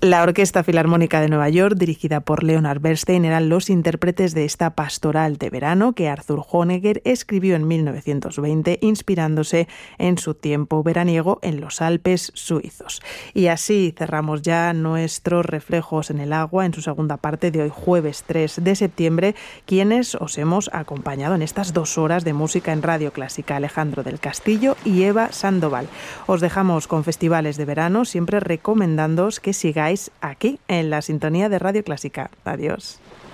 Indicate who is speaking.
Speaker 1: La Orquesta Filarmónica de Nueva York, dirigida por Leonard Bernstein, eran los intérpretes de esta pastoral de verano que Arthur Honegger escribió en 1920, inspirándose en su tiempo veraniego en los Alpes suizos. Y así cerramos ya nuestros Reflejos en el Agua en su segunda parte de hoy, jueves 3 de septiembre, quienes os hemos acompañado en estas 2 horas de música en Radio Clásica, Alejandro del Castillo y Eva Sandoval. Os dejamos con festivales de verano, siempre recomendándoos que sigáis aquí en la sintonía de Radio Clásica. Adiós.